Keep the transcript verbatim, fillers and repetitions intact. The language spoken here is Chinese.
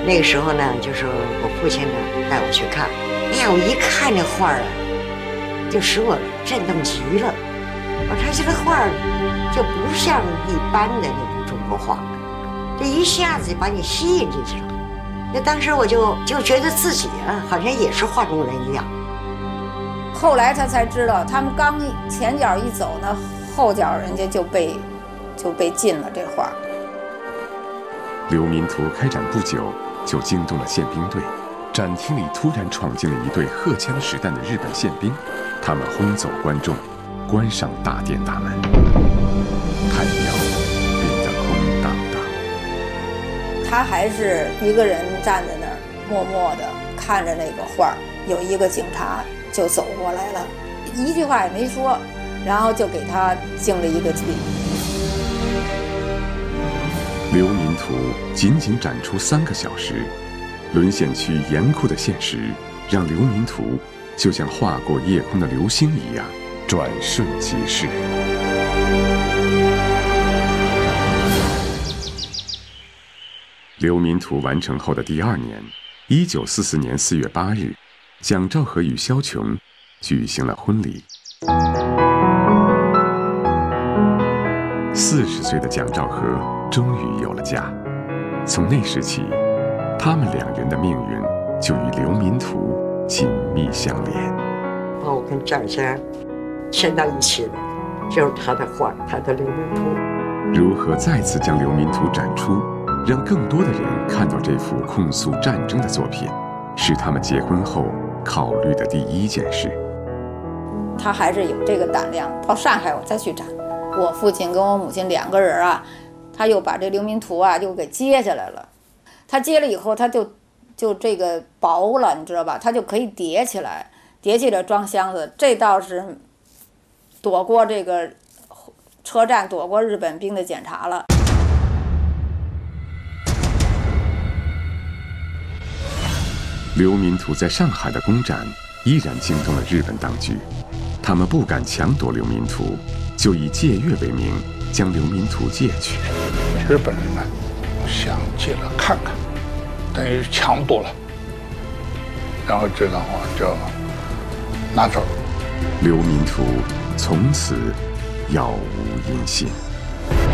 那个时候呢，就是我父亲呢带我去看，哎呀，我一看这画啊，就使我震动极了。我说这个画就不像一般的那种中国画，这一下子就把你吸引进去了。那当时我就就觉得自己啊，好像也是画中人一样。 后来他才知道，他们刚前脚一走呢，后脚人家就被就被禁了这画。 刘民图开展不久，就惊动了宪兵队。展厅里突然闯进了一队荷枪实弹的日本宪兵，他们轰走观众，关上大殿大门，太庙变得空荡荡。 他还是一个人站在那儿，默默地看着那个画。有一个警察就走过来了，一句话也没说，然后就给他敬了一个礼。 刘民图仅仅展出三个小时，沦陷区严酷的现实让刘民图就像划过夜空的流星一样转瞬即逝。刘民图完成后的第二年，一九四四年四月八日，蒋兆和与萧琼举行了婚礼。四十岁的蒋兆和终于有了家，从那时起，他们两人的命运就与刘民图紧密相连。 把我跟蒋先牵到一起了，就是他的画，他的刘民图。 如何再次将刘民图展出，让更多的人看到这幅控诉战争的作品，是他们结婚后考虑的第一件事。 他还是有这个胆量，到上海我再去展。我父亲跟我母亲两个人啊，他又把这刘民图啊又给接下来了。他接了以后，他就就这个薄了，你知道吧？他就可以叠起来，叠起来装箱子。这倒是躲过这个车站，躲过日本兵的检查了。 刘民图在上海的公展依然惊动了日本当局，他们不敢强夺刘民图，就以借阅为名将刘民图借去。 日本人呢，想借了看看，等于强夺了，然后这张画就拿走。 刘民图从此杳无音信。